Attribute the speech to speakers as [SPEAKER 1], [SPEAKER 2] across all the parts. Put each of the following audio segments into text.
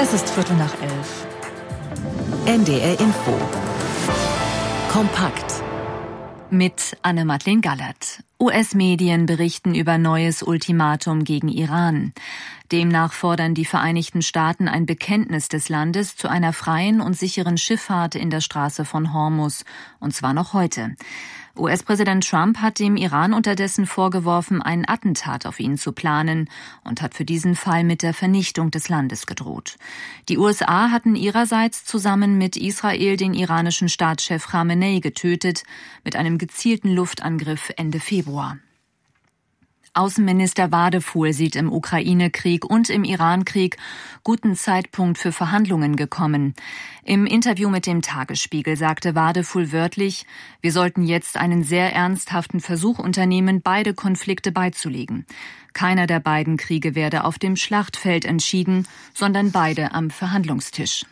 [SPEAKER 1] Es ist 11:15.
[SPEAKER 2] NDR Info. Kompakt.
[SPEAKER 3] Mit Anne-Madeleine Gallert. US-Medien berichten über neues Ultimatum gegen Iran. Demnach fordern die Vereinigten Staaten ein Bekenntnis des Landes zu einer freien und sicheren Schifffahrt in der Straße von Hormuz, und zwar noch heute. US-Präsident Trump hat dem Iran unterdessen vorgeworfen, ein Attentat auf ihn zu planen und hat für diesen Fall mit der Vernichtung des Landes gedroht. Die USA hatten ihrerseits zusammen mit Israel den iranischen Staatschef Khamenei getötet, mit einem gezielten Luftangriff Ende Februar. Außenminister Wadefuhl sieht im Ukraine-Krieg und im Iran-Krieg guten Zeitpunkt für Verhandlungen gekommen. Im Interview mit dem Tagesspiegel sagte Wadefuhl wörtlich, wir sollten jetzt einen sehr ernsthaften Versuch unternehmen, beide Konflikte beizulegen. Keiner der beiden Kriege werde auf dem Schlachtfeld entschieden, sondern beide am Verhandlungstisch.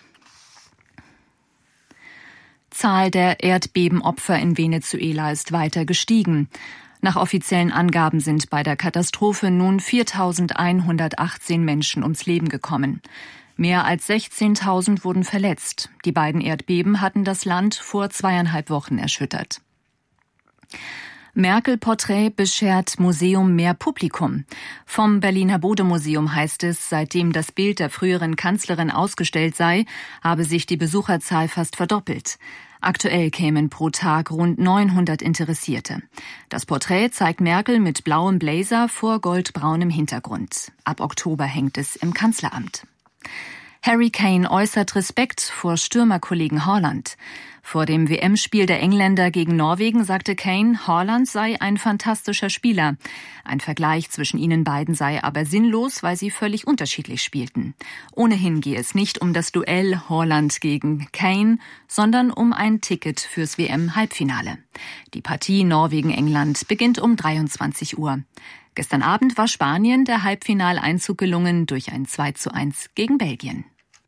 [SPEAKER 3] Zahl der Erdbebenopfer in Venezuela ist weiter gestiegen. Nach offiziellen Angaben sind bei der Katastrophe nun 4.118 Menschen ums Leben gekommen. Mehr als 16.000 wurden verletzt. Die beiden Erdbeben hatten das Land vor 2,5 Wochen erschüttert. Merkel-Porträt beschert Museum mehr Publikum. Vom Berliner Bode-Museum heißt es, seitdem das Bild der früheren Kanzlerin ausgestellt sei, habe sich die Besucherzahl fast verdoppelt. Aktuell kämen pro Tag rund 900 Interessierte. Das Porträt zeigt Merkel mit blauem Blazer vor goldbraunem Hintergrund. Ab Oktober hängt es im Kanzleramt. Harry Kane äußert Respekt vor Stürmerkollegen Haaland. Vor dem WM-Spiel der Engländer gegen Norwegen sagte Kane, Haaland sei ein fantastischer Spieler. Ein Vergleich zwischen ihnen beiden sei aber sinnlos, weil sie völlig unterschiedlich spielten. Ohnehin gehe es nicht um das Duell Haaland gegen Kane, sondern um ein Ticket fürs WM-Halbfinale. Die Partie Norwegen-England beginnt um 23 Uhr. Gestern Abend war Spanien der Halbfinaleinzug gelungen durch ein 2:1 gegen Belgien.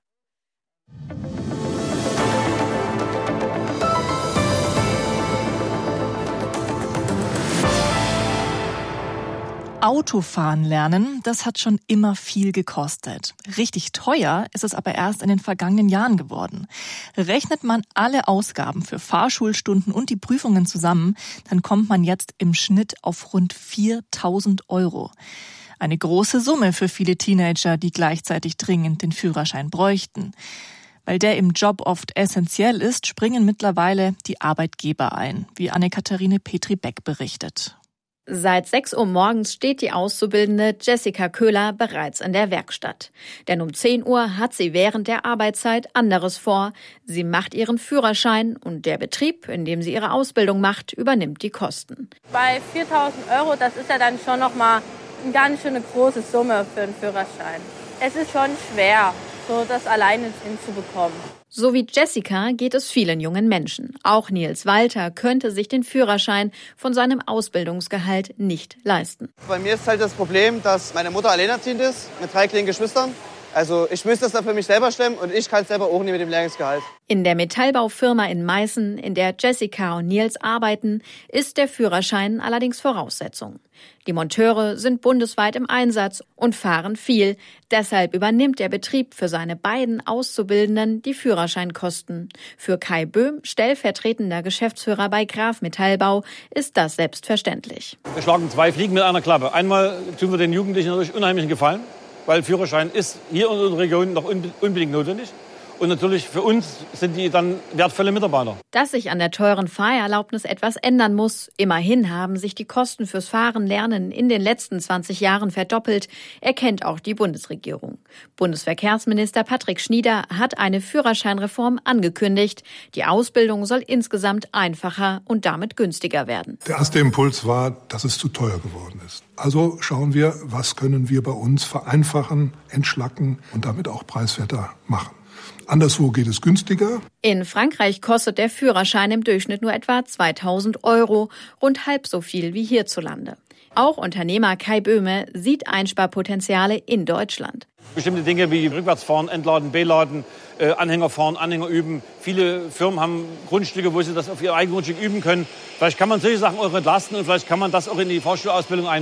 [SPEAKER 1] Autofahren lernen, das hat schon immer viel gekostet. Richtig teuer ist es aber erst in den vergangenen Jahren geworden. Rechnet man alle Ausgaben für Fahrschulstunden und die Prüfungen zusammen, dann kommt man jetzt im Schnitt auf rund 4.000 €. Eine große Summe für viele Teenager, die gleichzeitig dringend den Führerschein bräuchten. Weil der im Job oft essentiell ist, springen mittlerweile die Arbeitgeber ein, wie Anne-Katharine Petri-Beck berichtet.
[SPEAKER 4] Seit 6 Uhr morgens steht die Auszubildende Jessica Köhler bereits in der Werkstatt. Denn um 10 Uhr hat sie während der Arbeitszeit anderes vor. Sie macht ihren Führerschein und der Betrieb, in dem sie ihre Ausbildung macht, übernimmt die Kosten.
[SPEAKER 5] Bei 4.000 €, das ist ja dann schon nochmal eine ganz schöne große Summe für einen Führerschein. Es ist schon schwer, so das alleine hinzubekommen.
[SPEAKER 4] So wie Jessica geht es vielen jungen Menschen. Auch Nils Walter könnte sich den Führerschein von seinem Ausbildungsgehalt nicht leisten.
[SPEAKER 6] Bei mir ist halt das Problem, dass meine Mutter alleinerziehend ist mit 3 kleinen Geschwistern. Also ich müsste das dann für mich selber stemmen und ich kann es selber auch nicht mit dem Lehrlingsgehalt.
[SPEAKER 4] In der Metallbaufirma in Meißen, in der Jessica und Nils arbeiten, ist der Führerschein allerdings Voraussetzung. Die Monteure sind bundesweit im Einsatz und fahren viel. Deshalb übernimmt der Betrieb für seine beiden Auszubildenden die Führerscheinkosten. Für Kai Böhm, stellvertretender Geschäftsführer bei Graf Metallbau, ist das selbstverständlich.
[SPEAKER 7] Wir schlagen 2 Fliegen mit einer Klappe. Einmal tun wir den Jugendlichen natürlich unheimlichen Gefallen, weil Führerschein ist hier in unserer Region noch unbedingt notwendig. Und natürlich für uns sind die dann wertvolle Mitarbeiter.
[SPEAKER 4] Dass sich an der teuren Fahrerlaubnis etwas ändern muss. Immerhin haben sich die Kosten fürs Fahrenlernen in den letzten 20 Jahren verdoppelt, erkennt auch die Bundesregierung. Bundesverkehrsminister Patrick Schnieder hat eine Führerscheinreform angekündigt. Die Ausbildung soll insgesamt einfacher und damit günstiger werden.
[SPEAKER 8] Der erste Impuls war, dass es zu teuer geworden ist. Also schauen wir, was können wir bei uns vereinfachen, entschlacken und damit auch preiswerter machen. Anderswo geht es günstiger.
[SPEAKER 4] In Frankreich kostet der Führerschein im Durchschnitt nur etwa 2.000 €, rund halb so viel wie hierzulande. Auch Unternehmer Kai Böhme sieht Einsparpotenziale in Deutschland.
[SPEAKER 7] Bestimmte Dinge wie Rückwärtsfahren, Entladen, Beladen, Anhänger fahren, Anhänger üben. Viele Firmen haben Grundstücke, wo sie das auf ihr eigenes Grundstück üben können. Vielleicht kann man solche Sachen auch entlasten und vielleicht kann man das auch in die Fahrschulausbildung einbringen.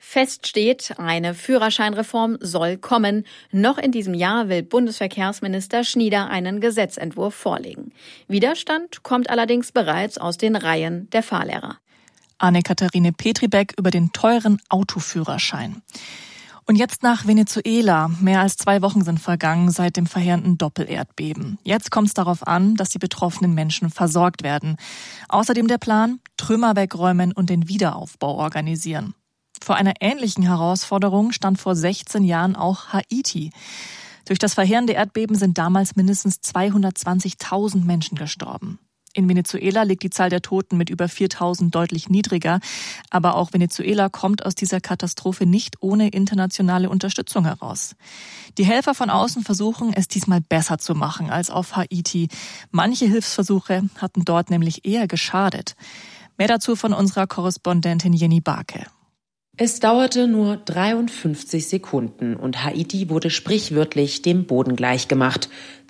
[SPEAKER 4] Fest steht, eine Führerscheinreform soll kommen. Noch in diesem Jahr will Bundesverkehrsminister Schnieder einen Gesetzentwurf vorlegen. Widerstand kommt allerdings bereits aus den Reihen der Fahrlehrer.
[SPEAKER 1] Anne-Katharine Petribeck über den teuren Autoführerschein. Und jetzt nach Venezuela. Mehr als 2 Wochen sind vergangen seit dem verheerenden Doppelerdbeben. Jetzt kommt es darauf an, dass die betroffenen Menschen versorgt werden. Außerdem der Plan, Trümmer wegräumen und den Wiederaufbau organisieren. Vor einer ähnlichen Herausforderung stand vor 16 Jahren auch Haiti. Durch das verheerende Erdbeben sind damals mindestens 220.000 Menschen gestorben. In Venezuela liegt die Zahl der Toten mit über 4.000 deutlich niedriger. Aber auch Venezuela kommt aus dieser Katastrophe nicht ohne internationale Unterstützung heraus. Die Helfer von außen versuchen, es diesmal besser zu machen als auf Haiti. Manche Hilfsversuche hatten dort nämlich eher geschadet. Mehr dazu von unserer Korrespondentin Jenny Barke.
[SPEAKER 2] Es dauerte nur 53 Sekunden und Haiti wurde sprichwörtlich dem Boden gleichgemacht.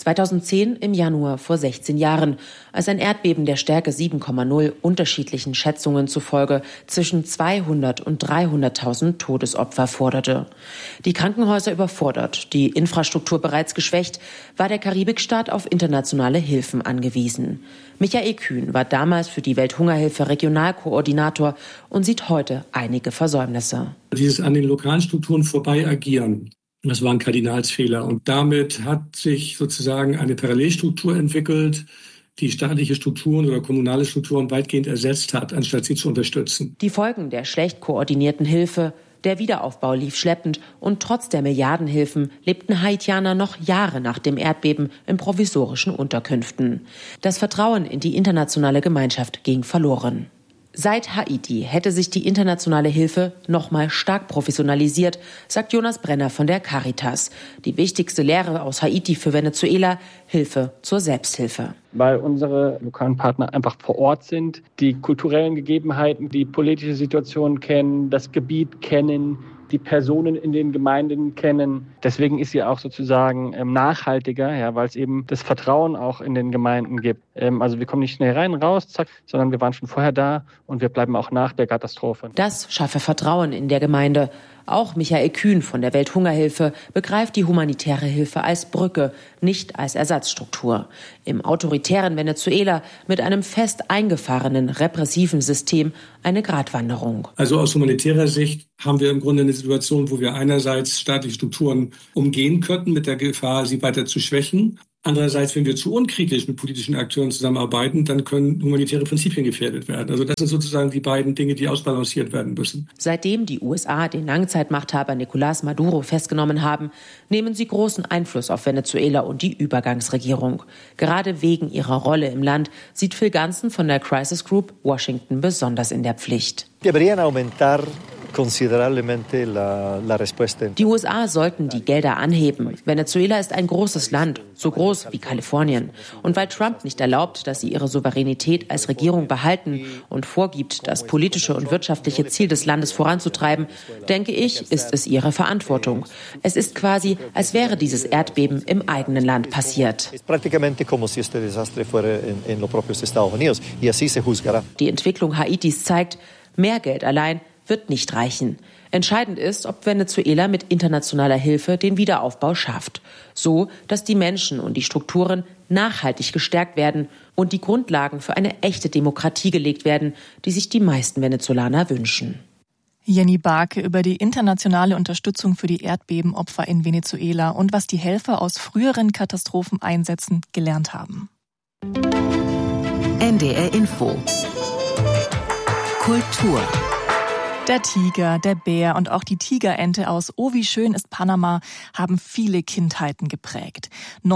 [SPEAKER 2] 2010 im Januar vor 16 Jahren, als ein Erdbeben der Stärke 7,0 unterschiedlichen Schätzungen zufolge zwischen 200 und 300.000 Todesopfer forderte. Die Krankenhäuser überfordert, die Infrastruktur bereits geschwächt, war der Karibikstaat auf internationale Hilfen angewiesen. Michael Kühn war damals für die Welthungerhilfe Regionalkoordinator und sieht heute einige Versäumnisse.
[SPEAKER 9] Dieses an den lokalen Strukturen vorbei agieren, das war ein Kardinalsfehler. Und damit hat sich sozusagen eine Parallelstruktur entwickelt, die staatliche Strukturen oder kommunale Strukturen weitgehend ersetzt hat, anstatt sie zu unterstützen.
[SPEAKER 2] Die Folgen der schlecht koordinierten Hilfe, der Wiederaufbau lief schleppend und trotz der Milliardenhilfen lebten Haitianer noch Jahre nach dem Erdbeben in provisorischen Unterkünften. Das Vertrauen in die internationale Gemeinschaft ging verloren. Seit Haiti hätte sich die internationale Hilfe nochmal stark professionalisiert, sagt Jonas Brenner von der Caritas. Die wichtigste Lehre aus Haiti für Venezuela: Hilfe zur Selbsthilfe.
[SPEAKER 10] Weil unsere lokalen Partner einfach vor Ort sind, die kulturellen Gegebenheiten, die politische Situation kennen, das Gebiet kennen, die Personen in den Gemeinden kennen. Deswegen ist sie auch sozusagen nachhaltiger, ja, weil es eben das Vertrauen auch in den Gemeinden gibt. Also wir kommen nicht schnell rein, raus, zack, sondern wir waren schon vorher da und wir bleiben auch nach der Katastrophe.
[SPEAKER 2] Das schaffe Vertrauen in der Gemeinde. Auch Michael Kühn von der Welthungerhilfe begreift die humanitäre Hilfe als Brücke, nicht als Ersatzstruktur. Im autoritären Venezuela mit einem fest eingefahrenen, repressiven System eine Gratwanderung.
[SPEAKER 9] Also aus humanitärer Sicht haben wir im Grunde eine Situation, wo wir einerseits staatliche Strukturen umgehen könnten mit der Gefahr, sie weiter zu schwächen. Andererseits, wenn wir zu unkritisch mit politischen Akteuren zusammenarbeiten, dann können humanitäre Prinzipien gefährdet werden. Also das sind sozusagen die beiden Dinge, die ausbalanciert werden müssen.
[SPEAKER 2] Seitdem die USA den Langzeitmachthaber Nicolás Maduro festgenommen haben, nehmen sie großen Einfluss auf Venezuela und die Übergangsregierung. Gerade wegen ihrer Rolle im Land sieht Phil Ganson von der Crisis Group Washington besonders in der Pflicht. Die USA sollten die Gelder anheben. Venezuela ist ein großes Land, so groß wie Kalifornien. Und weil Trump nicht erlaubt, dass sie ihre Souveränität als Regierung behalten und vorgibt, das politische und wirtschaftliche Ziel des Landes voranzutreiben, denke ich, ist es ihre Verantwortung. Es ist quasi, als wäre dieses Erdbeben im eigenen Land passiert. Die Entwicklung Haitis zeigt, mehr Geld allein wird nicht reichen. Entscheidend ist, ob Venezuela mit internationaler Hilfe den Wiederaufbau schafft. So, dass die Menschen und die Strukturen nachhaltig gestärkt werden und die Grundlagen für eine echte Demokratie gelegt werden, die sich die meisten Venezolaner wünschen.
[SPEAKER 1] Jenny Barke über die internationale Unterstützung für die Erdbebenopfer in Venezuela und was die Helfer aus früheren Katastropheneinsätzen gelernt haben.
[SPEAKER 11] NDR Info Kultur.
[SPEAKER 1] Der Tiger, der Bär und auch die Tigerente aus Oh, wie schön ist Panama haben viele Kindheiten geprägt.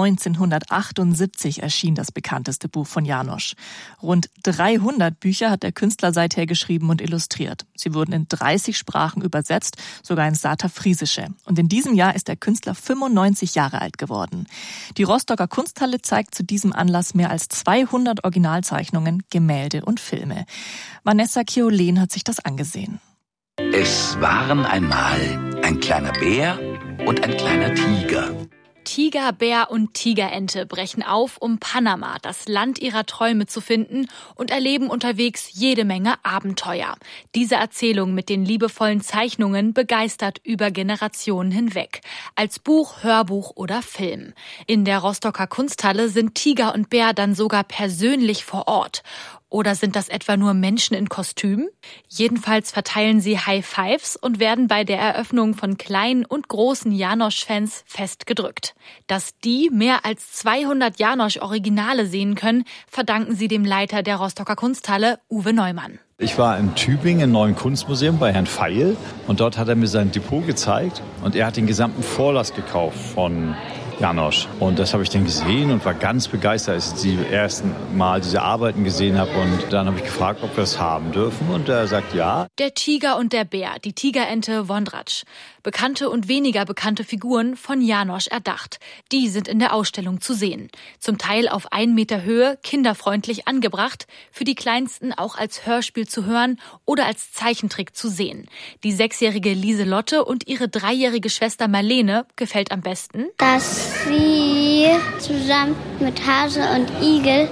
[SPEAKER 1] 1978 erschien das bekannteste Buch von János. Rund 300 Bücher hat der Künstler seither geschrieben und illustriert. Sie wurden in 30 Sprachen übersetzt, sogar ins Saterfriesische. Und in diesem Jahr ist der Künstler 95 Jahre alt geworden. Die Rostocker Kunsthalle zeigt zu diesem Anlass mehr als 200 Originalzeichnungen, Gemälde und Filme. Vanessa Kiolen hat sich das angesehen.
[SPEAKER 12] Es waren einmal ein kleiner Bär und ein kleiner Tiger.
[SPEAKER 11] Tiger, Bär und Tigerente brechen auf, um Panama, das Land ihrer Träume, zu finden und erleben unterwegs jede Menge Abenteuer. Diese Erzählung mit den liebevollen Zeichnungen begeistert über Generationen hinweg. Als Buch, Hörbuch oder Film. In der Rostocker Kunsthalle sind Tiger und Bär dann sogar persönlich vor Ort. Oder sind das etwa nur Menschen in Kostümen? Jedenfalls verteilen sie High Fives und werden bei der Eröffnung von kleinen und großen Janosch-Fans festgedrückt. Dass die mehr als 200 Janosch-Originale sehen können, verdanken sie dem Leiter der Rostocker Kunsthalle, Uwe Neumann.
[SPEAKER 12] Ich war in Tübingen im Neuen Kunstmuseum bei Herrn Feil und dort hat er mir sein Depot gezeigt und er hat den gesamten Vorlass gekauft von Janosch. Und das habe ich dann gesehen und war ganz begeistert, als ich die ersten Mal diese Arbeiten gesehen habe. Und dann habe ich gefragt, ob wir es haben dürfen. Und er sagt ja.
[SPEAKER 11] Der Tiger und der Bär, die Tigerente Wondratsch. Bekannte und weniger bekannte Figuren von Janosch erdacht. Die sind in der Ausstellung zu sehen. Zum Teil auf 1 Meter Höhe, kinderfreundlich angebracht, für die Kleinsten auch als Hörspiel zu hören oder als Zeichentrick zu sehen. Die 6-jährige Lieselotte und ihre 3-jährige Schwester Marlene gefällt am besten,
[SPEAKER 13] dass sie zusammen mit Hase und Igel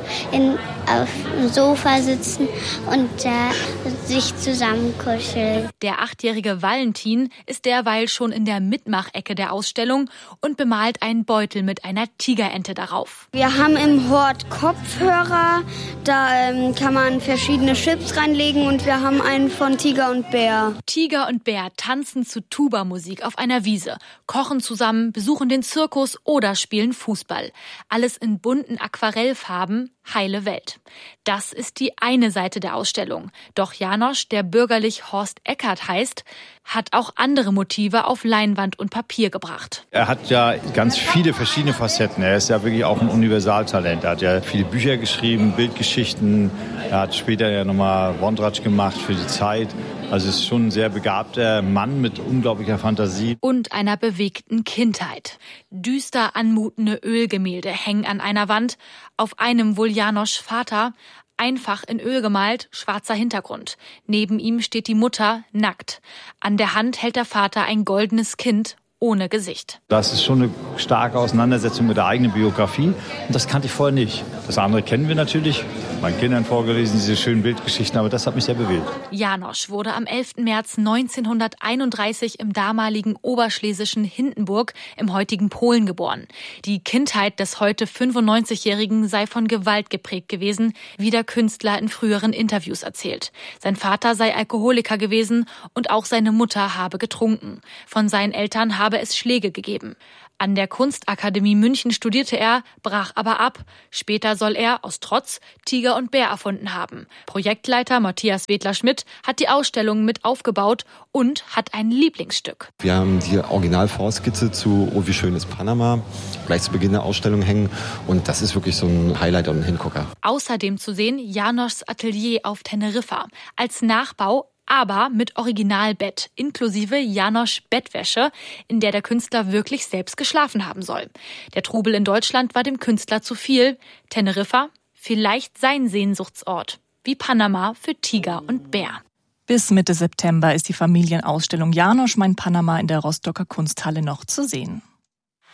[SPEAKER 13] auf dem Sofa sitzen und sich zusammen kuscheln.
[SPEAKER 11] Der 8-jährige Valentin ist derweil schon in der Mitmachecke der Ausstellung und bemalt einen Beutel mit einer Tigerente darauf.
[SPEAKER 13] Wir haben im Hort Kopfhörer, da kann man verschiedene Chips reinlegen und wir haben einen von Tiger und Bär.
[SPEAKER 11] Tiger und Bär tanzen zu Tuba-Musik auf einer Wiese, kochen zusammen, besuchen den Zirkus oder spielen Fußball. Alles in bunten Aquarellfarben, heile Welt. Das ist die eine Seite der Ausstellung. Doch Janosch, der bürgerlich Horst Eckert heißt, hat auch andere Motive auf Leinwand und Papier gebracht.
[SPEAKER 12] Er hat ja ganz viele verschiedene Facetten. Er ist ja wirklich auch ein Universaltalent. Er hat ja viele Bücher geschrieben, Bildgeschichten. Er hat später ja nochmal Wondratsch gemacht für die Zeit. Also es ist schon ein sehr begabter Mann mit unglaublicher Fantasie.
[SPEAKER 11] Und einer bewegten Kindheit. Düster anmutende Ölgemälde hängen an einer Wand. Auf einem wohl Janosch Vater, einfach in Öl gemalt, schwarzer Hintergrund. Neben ihm steht die Mutter, nackt. An der Hand hält der Vater ein goldenes Kind ohne Gesicht.
[SPEAKER 12] Das ist schon eine starke Auseinandersetzung mit der eigenen Biografie. Und das kannte ich vorher nicht. Das andere kennen wir natürlich. Meinen Kindern vorgelesen, diese schönen Bildgeschichten, aber das hat mich sehr bewegt.
[SPEAKER 11] Janosch wurde am 11. März 1931 im damaligen oberschlesischen Hindenburg im heutigen Polen geboren. Die Kindheit des heute 95-Jährigen sei von Gewalt geprägt gewesen, wie der Künstler in früheren Interviews erzählt. Sein Vater sei Alkoholiker gewesen und auch seine Mutter habe getrunken. Von seinen Eltern habe es Schläge gegeben. An der Kunstakademie München studierte er, brach aber ab. Später soll er aus Trotz Tiger und Bär erfunden haben. Projektleiter Matthias Wedler-Schmidt hat die Ausstellung mit aufgebaut und hat ein Lieblingsstück.
[SPEAKER 14] Wir haben die Originalvorskizze zu Oh, wie schön ist Panama gleich zu Beginn der Ausstellung hängen. Und das ist wirklich so ein Highlight und ein Hingucker.
[SPEAKER 11] Außerdem zu sehen Janoschs Atelier auf Teneriffa als Nachbau, aber mit Originalbett, inklusive Janosch Bettwäsche, in der der Künstler wirklich selbst geschlafen haben soll. Der Trubel in Deutschland war dem Künstler zu viel. Teneriffa, vielleicht sein Sehnsuchtsort, wie Panama für Tiger und Bär.
[SPEAKER 1] Bis Mitte September ist die Familienausstellung Janosch, mein Panama in der Rostocker Kunsthalle noch zu sehen.